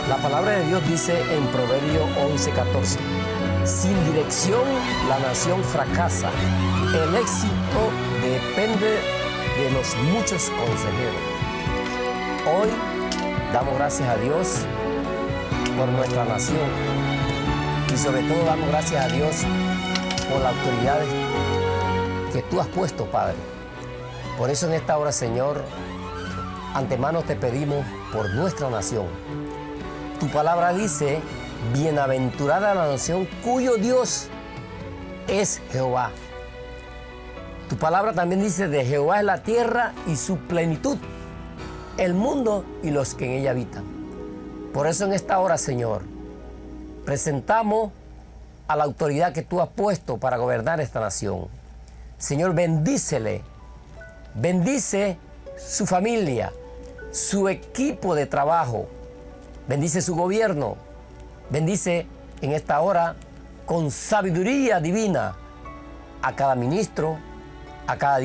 La palabra de Dios dice en Proverbio 11:14, sin dirección la nación fracasa, el éxito depende de los muchos consejeros. Hoy damos gracias a Dios por nuestra nación y sobre todo damos gracias a Dios por las autoridades que tú has puesto, Padre. Por eso en esta hora, Señor, antemano te pedimos por nuestra nación. Tu palabra dice, bienaventurada la nación cuyo Dios es Jehová. Tu palabra también dice, de Jehová es la tierra y su plenitud, el mundo y los que en ella habitan. Por eso en esta hora, Señor, presentamos a la autoridad que tú has puesto para gobernar esta nación. Señor, bendícele, bendice su familia, su equipo de trabajo, bendice su gobierno, bendice en esta hora con sabiduría divina a cada ministro, a cada